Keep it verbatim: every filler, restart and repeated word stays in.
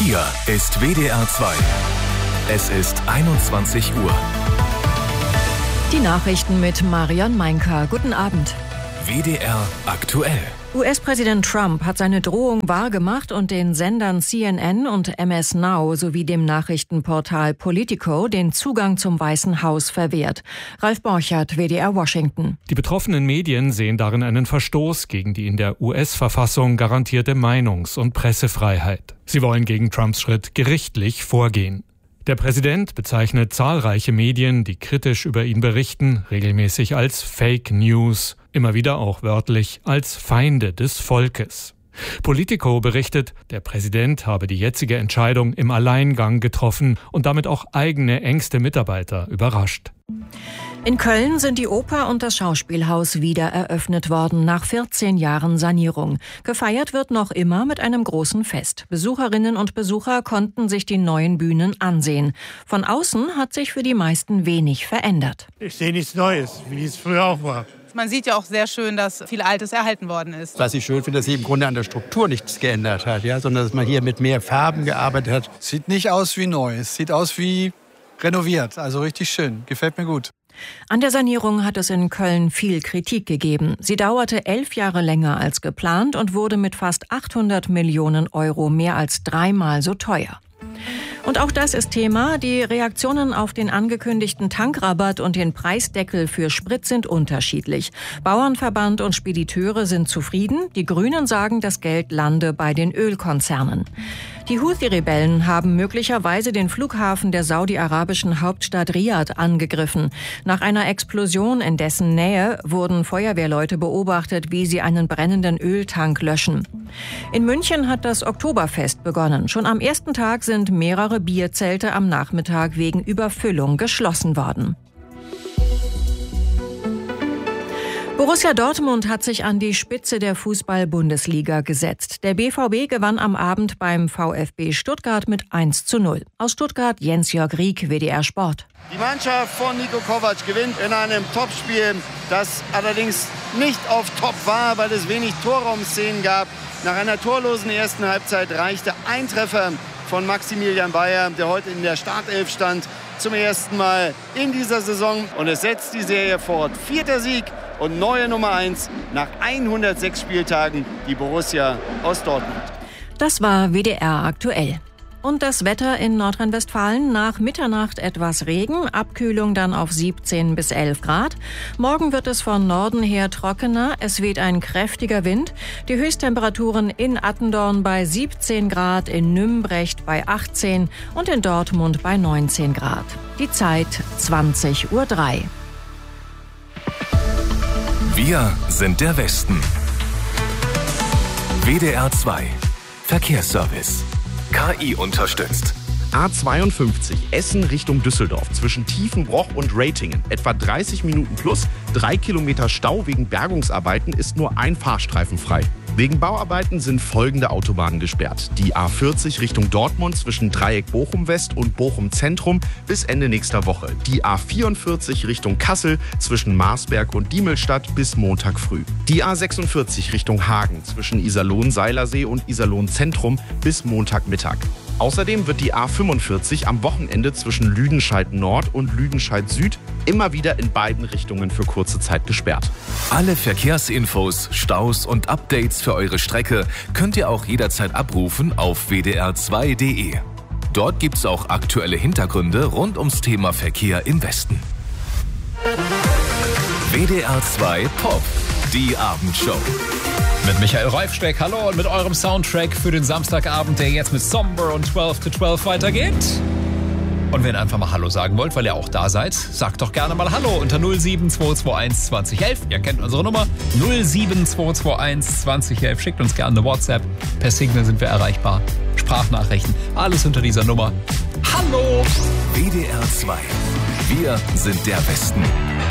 Hier ist W D R zwei. Es ist einundzwanzig Uhr. Die Nachrichten mit Marion Meinker. Guten Abend. W D R aktuell. U S-Präsident Trump hat seine Drohung wahrgemacht und den Sendern C N N und M S Now sowie dem Nachrichtenportal Politico den Zugang zum Weißen Haus verwehrt. Ralf Borchert, W D R Washington. Die betroffenen Medien sehen darin einen Verstoß gegen die in der U S-Verfassung garantierte Meinungs- und Pressefreiheit. Sie wollen gegen Trumps Schritt gerichtlich vorgehen. Der Präsident bezeichnet zahlreiche Medien, die kritisch über ihn berichten, regelmäßig als Fake News, immer wieder auch wörtlich als Feinde des Volkes. Politico berichtet, der Präsident habe die jetzige Entscheidung im Alleingang getroffen und damit auch eigene engste Mitarbeiter überrascht. In Köln sind die Oper und das Schauspielhaus wieder eröffnet worden, nach vierzehn Jahren Sanierung. Gefeiert wird noch immer mit einem großen Fest. Besucherinnen und Besucher konnten sich die neuen Bühnen ansehen. Von außen hat sich für die meisten wenig verändert. Ich sehe nichts Neues, wie es früher auch war. Man sieht ja auch sehr schön, dass viel Altes erhalten worden ist. Was ich schön finde, dass sich im Grunde an der Struktur nichts geändert hat, ja, sondern dass man hier mit mehr Farben gearbeitet hat. Sieht nicht aus wie neu, es sieht aus wie renoviert, also richtig schön, gefällt mir gut. An der Sanierung hat es in Köln viel Kritik gegeben. Sie dauerte elf Jahre länger als geplant und wurde mit fast achthundert Millionen Euro mehr als dreimal so teuer. Und auch das ist Thema. Die Reaktionen auf den angekündigten Tankrabatt und den Preisdeckel für Sprit sind unterschiedlich. Bauernverband und Spediteure sind zufrieden. Die Grünen sagen, das Geld lande bei den Ölkonzernen. Die Houthi-Rebellen haben möglicherweise den Flughafen der saudi-arabischen Hauptstadt Riad angegriffen. Nach einer Explosion in dessen Nähe wurden Feuerwehrleute beobachtet, wie sie einen brennenden Öltank löschen. In München hat das Oktoberfest begonnen. Schon am ersten Tag sind mehrere Bierzelte am Nachmittag wegen Überfüllung geschlossen worden. Borussia Dortmund hat sich an die Spitze der Fußball-Bundesliga gesetzt. Der B V B gewann am Abend beim VfB Stuttgart mit eins zu null. Aus Stuttgart Jens-Jörg Rieck, W D R Sport. Die Mannschaft von Niko Kovac gewinnt in einem Topspiel, das allerdings nicht auf Top war, weil es wenig Torraumszenen gab. Nach einer torlosen ersten Halbzeit reichte ein Treffer von Maximilian Bayer, der heute in der Startelf stand, zum ersten Mal in dieser Saison. Und es setzt die Serie fort. Vierter Sieg und neue Nummer eins nach hundertsechs Spieltagen, die Borussia aus Dortmund. Das war W D R aktuell. Und das Wetter in Nordrhein-Westfalen: nach Mitternacht etwas Regen, Abkühlung dann auf siebzehn bis elf Grad. Morgen wird es von Norden her trockener, es weht ein kräftiger Wind. Die Höchsttemperaturen in Attendorn bei siebzehn Grad, in Nümbrecht bei achtzehn und in Dortmund bei neunzehn Grad. Die Zeit zwanzig Uhr drei. Wir sind der Westen. W D R zwei Verkehrsservice. K I unterstützt. A zweiundfünfzig Essen Richtung Düsseldorf zwischen Tiefenbroch und Ratingen. Etwa dreißig Minuten plus, drei Kilometer Stau wegen Bergungsarbeiten, ist nur ein Fahrstreifen frei. Wegen Bauarbeiten sind folgende Autobahnen gesperrt. Die A vierzig Richtung Dortmund zwischen Dreieck Bochum West und Bochum Zentrum bis Ende nächster Woche. Die A vierundvierzig Richtung Kassel zwischen Marsberg und Diemelstadt bis Montag früh. Die A sechsundvierzig Richtung Hagen zwischen Iserlohn-Seilersee und Iserlohn-Zentrum bis Montagmittag. Außerdem wird die A fünfundvierzig am Wochenende zwischen Lüdenscheid Nord und Lüdenscheid Süd immer wieder in beiden Richtungen für kurze Zeit gesperrt. Alle Verkehrsinfos, Staus und Updates für eure Strecke könnt ihr auch jederzeit abrufen auf w d r zwei punkt d e. Dort gibt's auch aktuelle Hintergründe rund ums Thema Verkehr im Westen. W D R zwei Pop, die Abendshow. Mit Michael Reifsteck, hallo, und mit eurem Soundtrack für den Samstagabend, der jetzt mit Somber und zwölf to zwölf weitergeht. Und wenn ihr einfach mal Hallo sagen wollt, weil ihr auch da seid, sagt doch gerne mal Hallo unter null sieben zwei zwei eins zwanzig elf. Ihr kennt unsere Nummer null sieben zwei zwei eins zwanzig elf. Schickt uns gerne eine WhatsApp. Per Signal sind wir erreichbar. Sprachnachrichten, alles unter dieser Nummer. Hallo! W D R zwei. Wir sind der Westen.